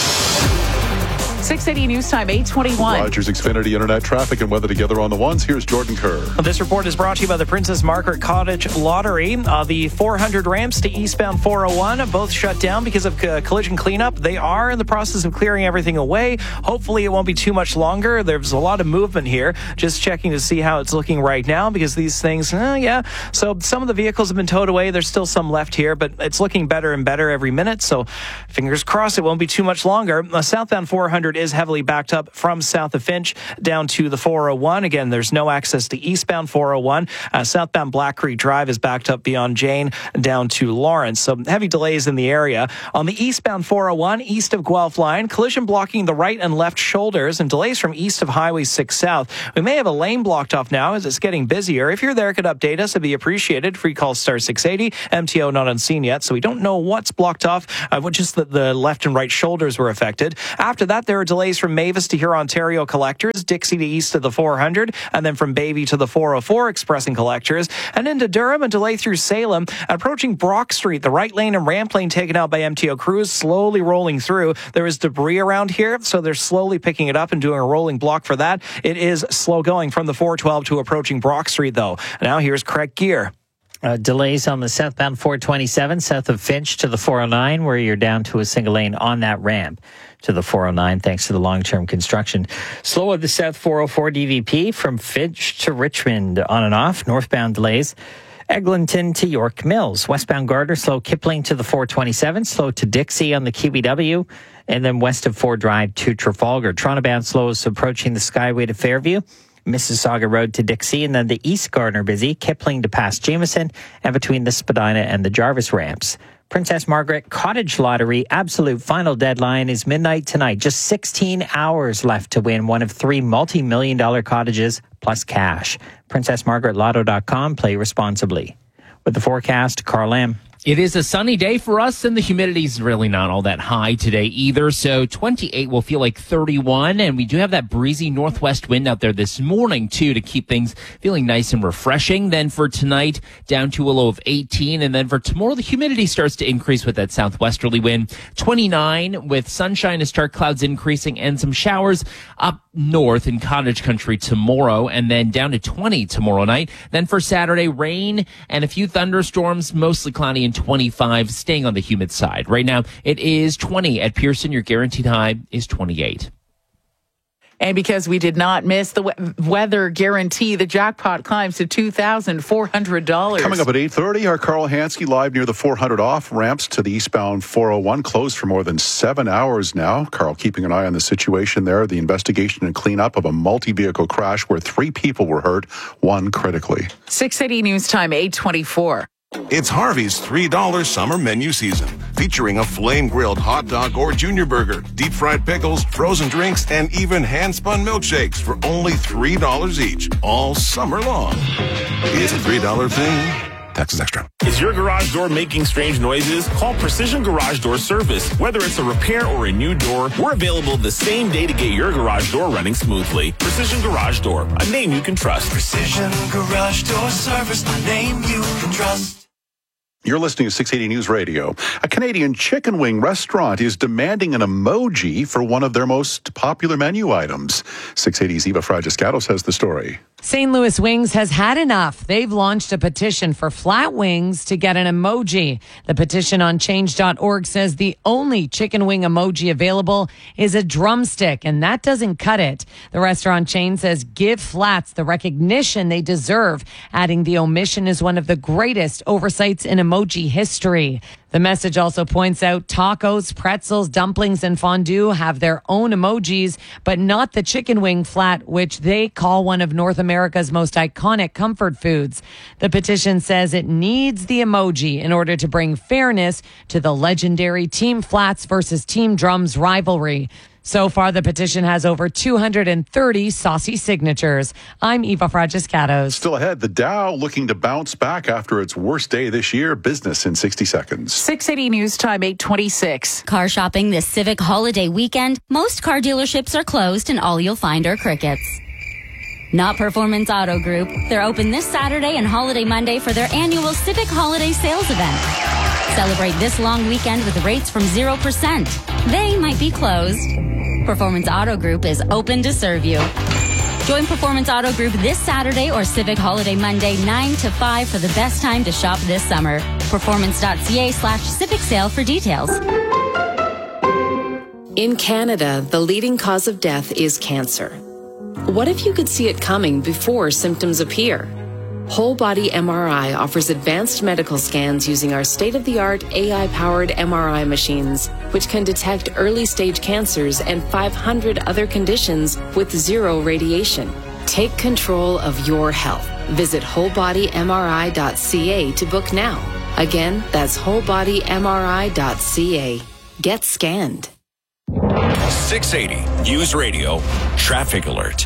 680 News Time, 8:21. Rogers Xfinity Internet traffic and weather together on the ones. Here's Jordan Kerr. This report is brought to you by the Princess Margaret Cottage Lottery. The 400 ramps to eastbound 401 both shut down because of collision cleanup. They are in the process of clearing everything away. Hopefully it won't be too much longer. There's a lot of movement here. Just checking to see how it's looking right now because these things, So some of the vehicles have been towed away. There's still some left here, but it's looking better and better every minute. So fingers crossed it won't be too much longer. Southbound 400 is heavily backed up from south of Finch down to the 401. Again, there's no access to eastbound 401. Southbound Black Creek Drive is backed up beyond Jane down to Lawrence. So heavy delays in the area. On the eastbound 401, east of Guelph line, collision blocking the right and left shoulders and delays from east of Highway 6 South. We may have a lane blocked off now as it's getting busier. If you're there, could update us. It'd be appreciated. Free call star 680. MTO not on scene yet, so we don't know what's blocked off. Just the left and right shoulders were affected. After that, there are delays from Mavis to Huron-Ontario collectors, Dixie to east of the 400, and then from Bayview to the 404 expressing collectors, and into Durham, a delay through Salem. Approaching Brock Street, the right lane and ramp lane taken out by MTO crews, slowly rolling through. There is debris around here, so they're slowly picking it up and doing a rolling block for that. It is slow going from the 412 to approaching Brock Street, though. Now here's Craig Gear. Delays on the southbound 427 south of Finch to the 409, where you're down to a single lane on that ramp to the 409 thanks to the long-term construction. Slow of the south 404 DVP from Finch to Richmond on and off. Northbound delays. Eglinton to York Mills. Westbound Gardner, slow Kipling to the 427, slow to Dixie on the QBW, and then west of Ford Drive to Trafalgar. Toronto-bound slows approaching the Skyway to Fairview. Mississauga Road to Dixie, and then the East Gardner busy, Kipling to past Jameson, and between the Spadina and the Jarvis ramps. Princess Margaret Cottage Lottery absolute final deadline is midnight tonight. Just 16 hours left to win one of 3 multi-million-dollar cottages plus cash. PrincessMargaretLotto.com. Play responsibly. With the forecast, Carl M. It is a sunny day for us, and the humidity's really not all that high today either. So 28 will feel like 31, and we do have that breezy northwest wind out there this morning, too, to keep things feeling nice and refreshing. Then for tonight, down to a low of 18, and then for tomorrow, the humidity starts to increase with that southwesterly wind. 29 with sunshine as dark clouds increasing and some showers up north in cottage country tomorrow, and then down to 20 tomorrow night. Then for Saturday, rain and a few thunderstorms, mostly cloudy, and 25, staying on the humid side. Right now, it is 20 at Pearson. Your guaranteed high is 28. And because we did not miss the weather guarantee, the jackpot climbs to $2,400. Coming up at 8:30, our Carl Hansky live near the 400 off ramps to the eastbound 401, closed for more than 7 hours now. Carl keeping an eye on the situation there. The investigation and cleanup of a multi-vehicle crash where 3 people were hurt, 1 critically. 680 News Time, 8:24. It's Harvey's $3 summer menu season, featuring a flame-grilled hot dog or junior burger, deep-fried pickles, frozen drinks, and even hand-spun milkshakes for only $3 each, all summer long. It's a $3 thing. Taxes extra. Is your garage door making strange noises? Call Precision Garage Door Service. Whether it's a repair or a new door, we're available the same day to get your garage door running smoothly. Precision Garage Door, a name you can trust. Precision Garage Door Service, a name you can trust. You're listening to 680 News Radio. A Canadian chicken wing restaurant is demanding an emoji for one of their most popular menu items. 680's Eva Fragiscato has the story. St. Louis Wings has had enough. They've launched a petition for flat wings to get an emoji. The petition on change.org says the only chicken wing emoji available is a drumstick, and that doesn't cut it. The restaurant chain says give flats the recognition they deserve, adding the omission is one of the greatest oversights in emoji history. The message also points out tacos, pretzels, dumplings, and fondue have their own emojis, but not the chicken wing flat, which they call one of North America's most iconic comfort foods. The petition says it needs the emoji in order to bring fairness to the legendary Team Flats versus Team Drums rivalry. So far, the petition has over 230 saucy signatures. I'm Eva Fragiscatos. Still ahead, the Dow looking to bounce back after its worst day this year. Business in 60 seconds. 680 News Time, 8:26. Car shopping this Civic holiday weekend. Most car dealerships are closed and all you'll find are crickets. Not Performance Auto Group. They're open this Saturday and Holiday Monday for their annual Civic Holiday Sales event. Celebrate this long weekend with rates from 0%. They might be closed. Performance Auto Group is open to serve you. Join Performance Auto Group this Saturday or Civic Holiday Monday 9 to 5 for the best time to shop this summer. Performance.ca/Civic Sale for details. In Canada, the leading cause of death is cancer. What if you could see it coming before symptoms appear? Whole Body MRI offers advanced medical scans using our state-of-the-art AI-powered MRI machines, which can detect early-stage cancers and 500 other conditions with zero radiation. Take control of your health. Visit wholebodymri.ca to book now. Again, that's wholebodymri.ca. Get scanned. 680 News Radio Traffic Alert.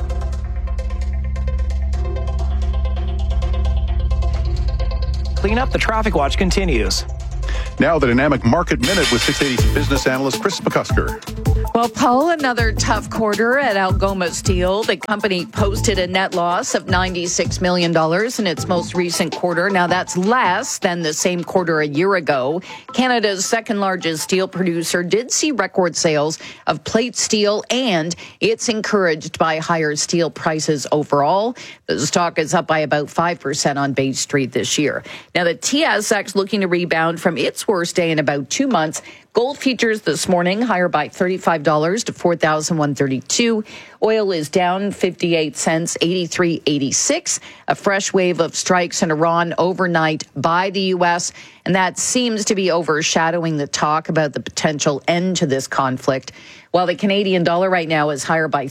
Clean up. The traffic watch continues. Now the Dynamic Market Minute with 680's business analyst Chris McCusker. Well, Paul, another tough quarter at Algoma Steel. The company posted a net loss of $96 million in its most recent quarter. Now, that's less than the same quarter a year ago. Canada's second largest steel producer did see record sales of plate steel, and it's encouraged by higher steel prices overall. The stock is up by about 5% on Bay Street this year. Now, the TSX looking to rebound from its worst day in about 2 months. Gold futures this morning higher by $35 to $4,132. Oil is down 58 cents, 83.86. A fresh wave of strikes in Iran overnight by the U.S., and that seems to be overshadowing the talk about the potential end to this conflict. While the Canadian dollar right now is higher by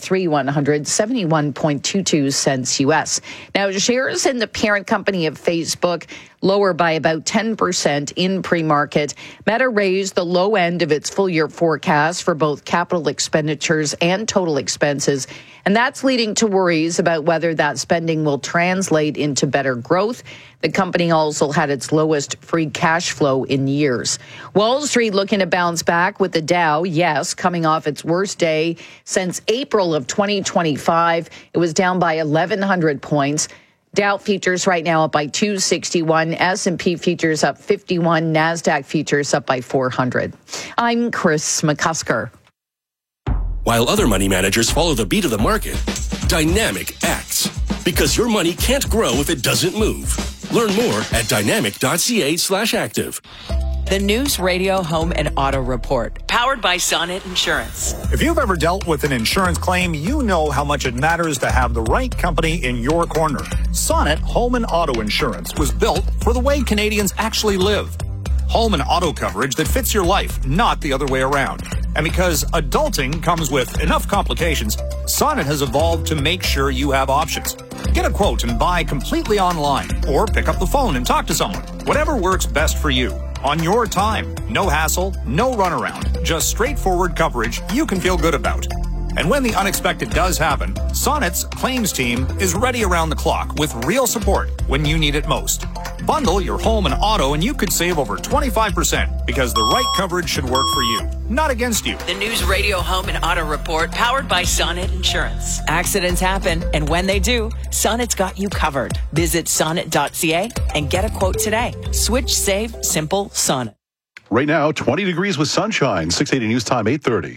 71.22 cents U.S. Now, shares in the parent company of Facebook lower by about 10% in pre-market. Meta raised the low end of its full-year forecast for both capital expenditures and total expenses, and that's leading to worries about whether that spending will translate into better growth. The company also had its lowest free cash flow in years. Wall Street looking to bounce back with the Dow, yes, coming off its worst day since April of 2025. It was down by 1,100 points. Dow futures right now up by 261, S&P futures up 51, NASDAQ futures up by 400. I'm Chris McCusker. While other money managers follow the beat of the market, Dynamic acts. Because your money can't grow if it doesn't move. Learn more at dynamic.ca/active. The News Radio Home and Auto Report, powered by Sonnet Insurance. If you've ever dealt with an insurance claim, you know how much it matters to have the right company in your corner. Sonnet Home and Auto Insurance was built for the way Canadians actually live. Home and auto coverage that fits your life, not the other way around. And because adulting comes with enough complications, Sonnet has evolved to make sure you have options. Get a quote and buy completely online, or pick up the phone and talk to someone. Whatever works best for you. On your time. No hassle, no runaround. Just straightforward coverage you can feel good about. And when the unexpected does happen, Sonnet's claims team is ready around the clock with real support when you need it most. Bundle your home and auto and you could save over 25% because the right coverage should work for you, not against you. The News Radio Home and Auto Report, powered by Sonnet Insurance. Accidents happen, and when they do, Sonnet's got you covered. Visit sonnet.ca and get a quote today. Switch, save, simple, Sonnet. Right now, 20 degrees with sunshine. 680 News Time, 8:30.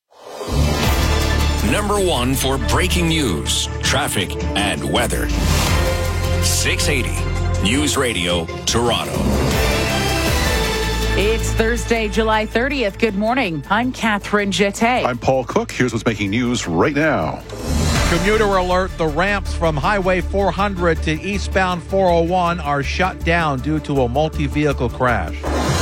Number one for breaking news, traffic, and weather. 680 News Radio, Toronto. It's Thursday, July 30th. Good morning. I'm Catherine Jeté. I'm Paul Cook. Here's what's making news right now. Commuter alert, the ramps from Highway 400 to eastbound 401 are shut down due to a multi-vehicle crash.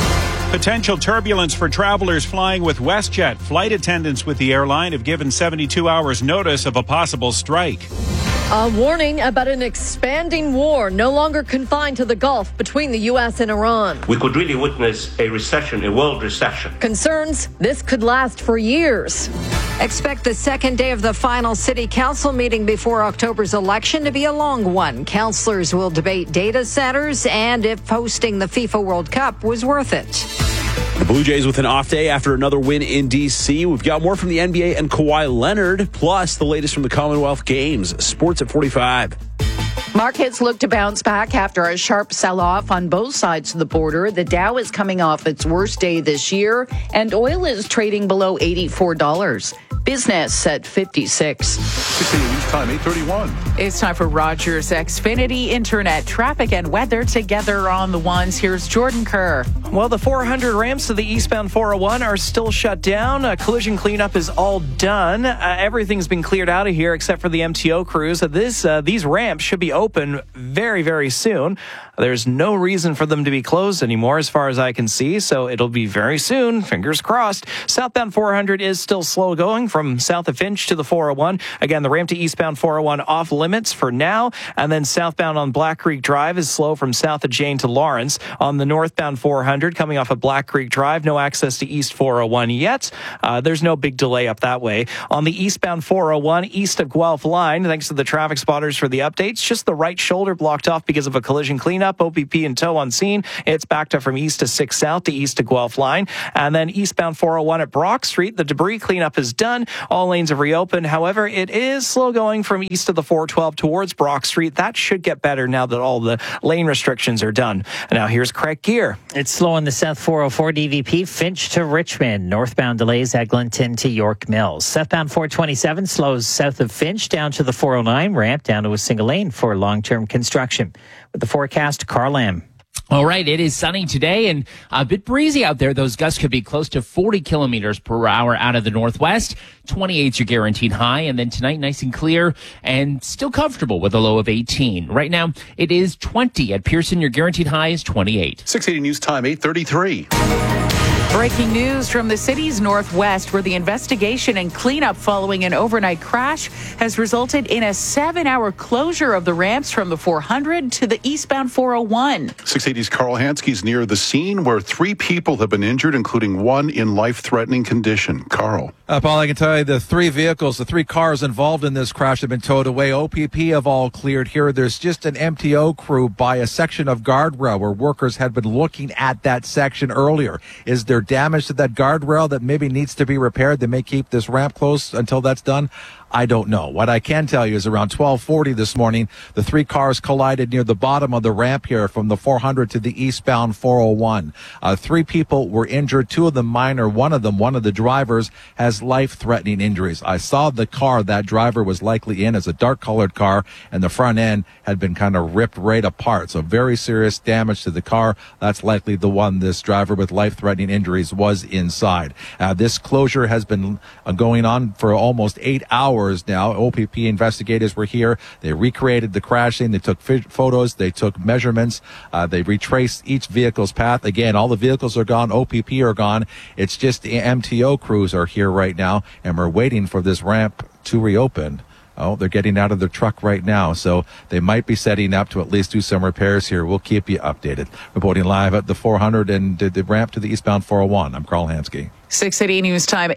Potential turbulence for travelers flying with WestJet. Flight attendants with the airline have given 72 hours notice of a possible strike. A warning about an expanding war no longer confined to the Gulf between the U.S. and Iran. We could really witness a recession, a world recession. Concerns this could last for years. Expect the second day of the final city council meeting before October's election to be a long one. Councilors will debate data centers and if hosting the FIFA World Cup was worth it. The Blue Jays with an off day after another win in D.C. We've got more from the NBA and Kawhi Leonard, plus the latest from the Commonwealth Games. Sports at 45. Markets look to bounce back after a sharp sell-off on both sides of the border. The Dow is coming off its worst day this year, and oil is trading below $84. Business at 56. 16 News Time, 8:31. It's time for Rogers Xfinity Internet traffic and weather together on the ones. Here's Jordan Kerr. Well, the 400 ramps to the eastbound 401 are still shut down. Collision cleanup is all done. Everything's been cleared out of here except for the MTO crews. These ramps should be open very, very soon. There's no reason for them to be closed anymore as far as I can see, so it'll be very soon. Fingers crossed. Southbound 400 is still slow going from south of Finch to the 401. Again, the ramp to eastbound 401 off limits for now, and then southbound on Black Creek Drive is slow from south of Jane to Lawrence. On the northbound 400 coming off of Black Creek Drive, no access to East 401 yet. There's no big delay up that way. On the eastbound 401 east of Guelph Line, thanks to the traffic spotters for the updates, just the right shoulder blocked off because of a collision cleanup. OPP in tow on scene. It's backed up from east to 6 south to east to Guelph Line. And then eastbound 401 at Brock Street, the debris cleanup is done. All lanes have reopened. However, it is slow going from east of the 412 towards Brock Street. That should get better now that all the lane restrictions are done. And now here's Craig Gear. It's slow on the South 404 DVP, Finch to Richmond. Northbound delays Eglinton to York Mills. Southbound 427 slows south of Finch down to the 409 ramp down to a single lane for long-term construction. With the forecast, Carl Lamb. All right, it is sunny today and a bit breezy out there. Those gusts could be close to 40 kilometers per hour out of the northwest. 28's your guaranteed high. And then tonight, nice and clear and still comfortable with a low of 18. Right now, it is 20 at Pearson. Your guaranteed high is 28. 680 News Time, 8:33. Breaking news from the city's northwest, where the investigation and cleanup following an overnight crash has resulted in a 7-hour closure of the ramps from the 400 to the eastbound 401. 680's Carl Hansky is near the scene where 3 people have been injured, including one in life-threatening condition. Carl. Paul, I can tell you the 3 vehicles, the 3 cars involved in this crash have been towed away. OPP have all cleared here. There's just an MTO crew by a section of guardrail where workers had been looking at that section earlier. Is there damage to that guardrail that maybe needs to be repaired? They may keep this ramp closed until that's done. I don't know. What I can tell you is around 12:40 this morning, the 3 cars collided near the bottom of the ramp here from the 400 to the eastbound 401. 3 people were injured, 2 of them minor. One of the drivers, has life-threatening injuries. I saw the car that driver was likely in as a dark-colored car, and the front end had been kind of ripped right apart. So very serious damage to the car. That's likely the one this driver with life-threatening injuries was inside. This closure has been going on for almost 8 hours now. OPP investigators were here. They recreated the crash scene. They took photos. They took measurements. They retraced each vehicle's path. Again, all the vehicles are gone. OPP are gone. It's just the MTO crews are here right now, and we're waiting for this ramp to reopen. Oh, they're getting out of their truck right now, so they might be setting up to at least do some repairs here. We'll keep you updated. Reporting live at the 400 and the ramp to the eastbound 401. I'm Carl Hansky. 680 News Time,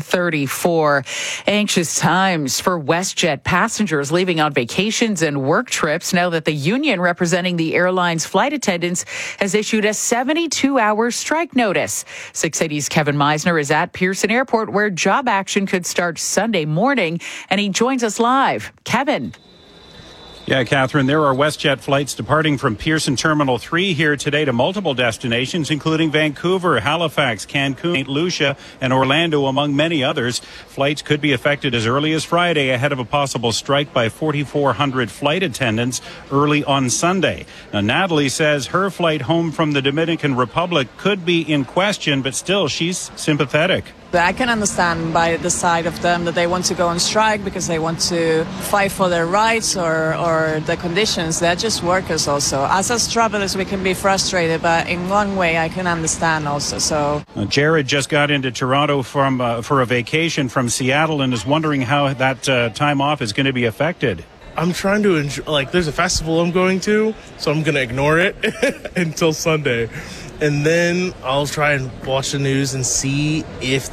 8:34. Anxious times for WestJet passengers leaving on vacations and work trips now that the union representing the airline's flight attendants has issued a 72-hour strike notice. 680's Kevin Meisner is at Pearson Airport, where job action could start Sunday morning, and he joins us live. Kevin. Yeah, Catherine, there are WestJet flights departing from Pearson Terminal 3 here today to multiple destinations, including Vancouver, Halifax, Cancun, St. Lucia, and Orlando, among many others. Flights could be affected as early as Friday ahead of a possible strike by 4,400 flight attendants early on Sunday. Now, Natalie says her flight home from the Dominican Republic could be in question, but still she's sympathetic. I can understand by the side of them that they want to go on strike because they want to fight for their rights or the conditions. They're just workers also. As travelers, we can be frustrated, but in one way, I can understand also. So Jared just got into Toronto for a vacation from Seattle and is wondering how that time off is going to be affected. I'm trying to enjoy, there's a festival I'm going to, so I'm going to ignore it until Sunday. And then I'll try and watch the news and see if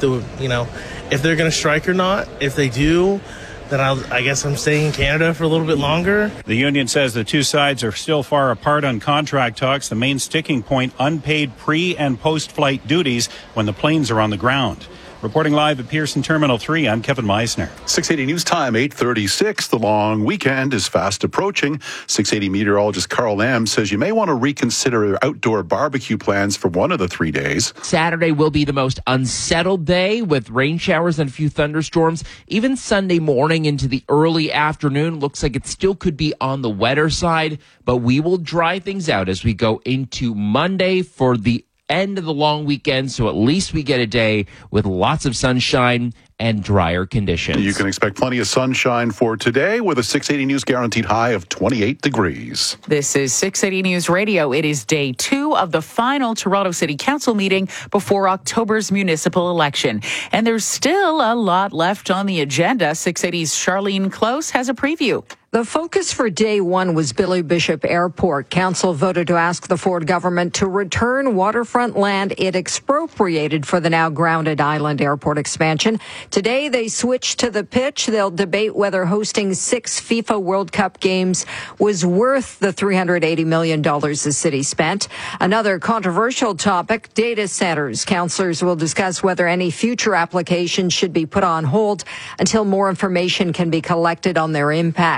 if they're going to strike or not. If they do, then I guess I'm staying in Canada for a little bit longer. The union says the two sides are still far apart on contract talks. The main sticking point, unpaid pre- and post-flight duties when the planes are on the ground. Reporting live at Pearson Terminal 3, I'm Kevin Meisner. 680 News Time, 8:36. The long weekend is fast approaching. 680 meteorologist Carl Lamb says you may want to reconsider outdoor barbecue plans for one of the 3 days. Saturday will be the most unsettled day with rain showers and a few thunderstorms. Even Sunday morning into the early afternoon looks like it still could be on the wetter side, but we will dry things out as we go into Monday for the end of the long weekend, so at least we get a day with lots of sunshine and drier conditions. You can expect plenty of sunshine for today with a 680 News guaranteed high of 28 degrees. This is 680 News Radio. It is day 2 of the final Toronto City Council meeting before October's municipal election. And there's still a lot left on the agenda. 680's Charlene Close has a preview. The focus for day 1 was Billy Bishop Airport. Council voted to ask the Ford government to return waterfront land it expropriated for the now grounded Island Airport expansion. Today, they switched to the pitch. They'll debate whether hosting 6 FIFA World Cup games was worth the $380 million the city spent. Another controversial topic, data centers. Councillors will discuss whether any future applications should be put on hold until more information can be collected on their impact.